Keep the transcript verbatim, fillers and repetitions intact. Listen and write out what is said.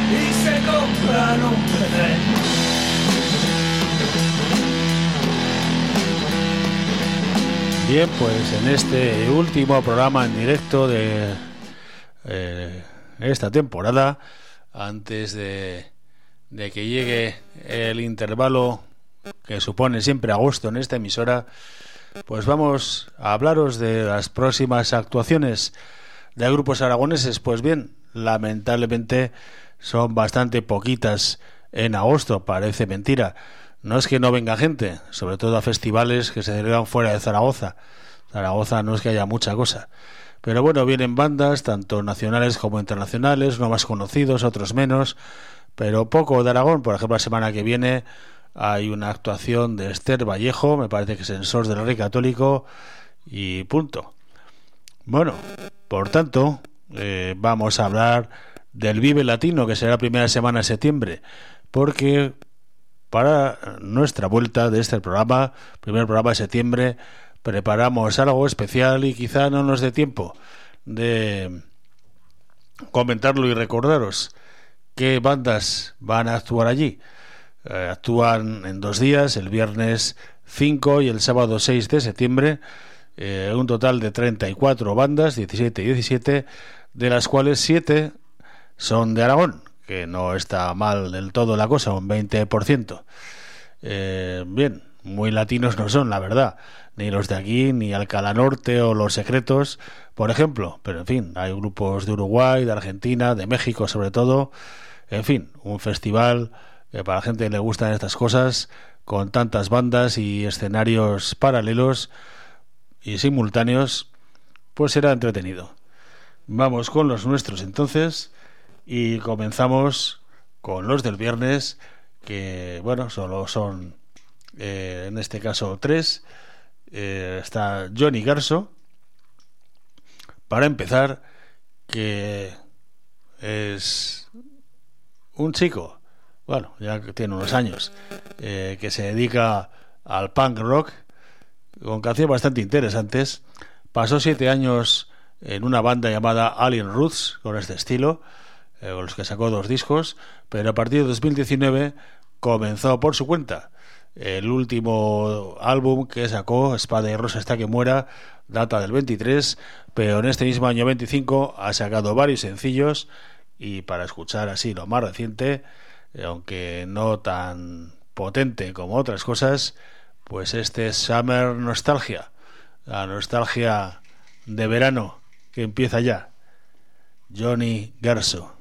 y se compran un P C. Bien, pues en este último programa en directo de eh, esta temporada, antes de, de que llegue el intervalo que supone siempre agosto en esta emisora, pues vamos a hablaros de las próximas actuaciones de grupos aragoneses. Pues bien, lamentablemente son bastante poquitas en agosto, parece mentira. No es que no venga gente, sobre todo a festivales que se celebran fuera de Zaragoza. Zaragoza no es que haya mucha cosa. Pero bueno, vienen bandas, tanto nacionales como internacionales, unos más conocidos, otros menos, pero poco de Aragón. Por ejemplo, la semana que viene hay una actuación de Esther Vallejo, me parece que es en Sors del Rey Católico, y punto. Bueno, por tanto, eh, vamos a hablar del Vive Latino, que será la primera semana de septiembre, porque para nuestra vuelta de este programa, primer programa de septiembre, preparamos algo especial y quizá no nos dé tiempo de comentarlo y recordaros qué bandas van a actuar allí. Eh, actúan en dos días, el viernes cinco y el sábado seis de septiembre, eh, un total de treinta y cuatro bandas, diecisiete y diecisiete, de las cuales siete son de Aragón, que no está mal del todo la cosa, un veinte por ciento. Eh, bien, muy latinos no son, la verdad, ni los de aquí, ni Alcalá Norte o Los Secretos, por ejemplo, pero en fin, hay grupos de Uruguay, de Argentina, de México sobre todo. En fin, un festival que para la gente que le gustan estas cosas, con tantas bandas y escenarios paralelos y simultáneos, pues será entretenido. Vamos con los nuestros entonces, y comenzamos con los del viernes, que bueno, solo son eh, en este caso tres. Eh, está Johnny Garso, para empezar, que es un chico, bueno, ya que tiene unos años, eh, que se dedica al punk rock con canciones bastante interesantes. Pasó siete años en una banda llamada Alien Roots con este estilo, eh, con los que sacó dos discos, pero a partir de dos mil diecinueve comenzó por su cuenta. El último álbum que sacó, Espada y Rosa hasta que muera, data del veintitrés, pero en este mismo año veinticinco ha sacado varios sencillos, y para escuchar así lo más reciente, aunque no tan potente como otras cosas, pues este es Summer Nostalgia, la nostalgia de verano que empieza ya. Johnny Garso.